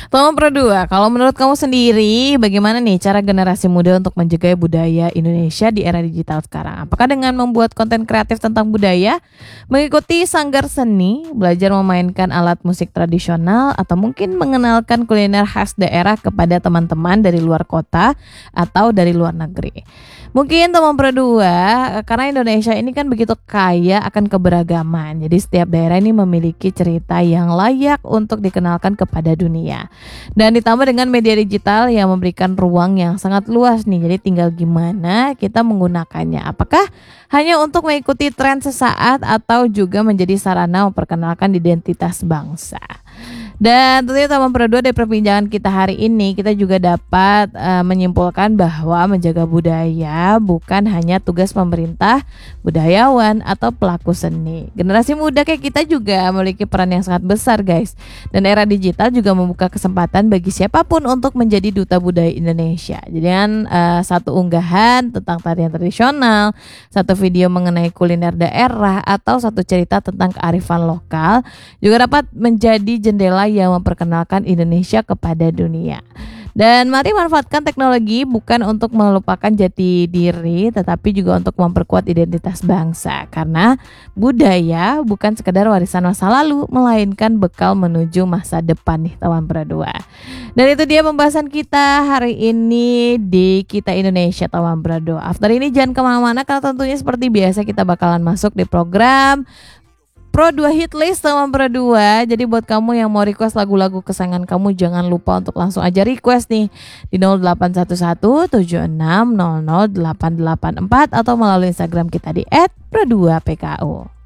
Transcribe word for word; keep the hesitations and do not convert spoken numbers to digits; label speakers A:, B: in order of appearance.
A: Nomor dua, kalau menurut kamu sendiri, bagaimana nih cara generasi muda untuk menjaga budaya Indonesia di era digital sekarang? Apakah dengan membuat konten kreatif tentang budaya, mengikuti sanggar seni, belajar memainkan alat musik tradisional, atau mungkin mengenalkan kuliner khas daerah kepada teman-teman dari luar kota atau dari luar negeri? Mungkin nomor dua, karena Indonesia ini kan begitu kaya akan keberagaman. Jadi setiap daerah ini memiliki cerita yang layak untuk dikenalkan kepada dunia. Dan ditambah dengan media digital yang memberikan ruang yang sangat luas nih. Jadi tinggal gimana kita menggunakannya. Apakah hanya untuk mengikuti tren sesaat atau juga menjadi sarana memperkenalkan identitas bangsa. Dan tentunya nomor dua dari perbincangan kita hari ini, kita juga dapat uh, menyimpulkan bahwa menjaga budaya bukan hanya tugas pemerintah, budayawan, atau pelaku seni. Generasi muda kayak kita juga memiliki peran yang sangat besar guys. Dan era digital juga membuka kesempatan bagi siapapun untuk menjadi duta budaya Indonesia. Jadi kan uh, satu unggahan tentang tarian tradisional, satu video mengenai kuliner daerah, atau satu cerita tentang kearifan lokal juga dapat menjadi jendela yang memperkenalkan Indonesia kepada dunia. Dan mari manfaatkan teknologi bukan untuk melupakan jati diri, tetapi juga untuk memperkuat identitas bangsa. Karena budaya bukan sekedar warisan masa lalu, melainkan bekal menuju masa depan nih teman berdua. Dan itu dia pembahasan kita hari ini di Kita Indonesia teman berdua. After ini jangan kemana-mana karena tentunya seperti biasa kita bakalan masuk di program Pro dua Hit List sama Pro dua. Jadi buat kamu yang mau request lagu-lagu kesayangan kamu, jangan lupa untuk langsung aja request nih di nol delapan satu satu tujuh enam nol nol delapan delapan empat atau melalui Instagram kita di et pro dua p k o.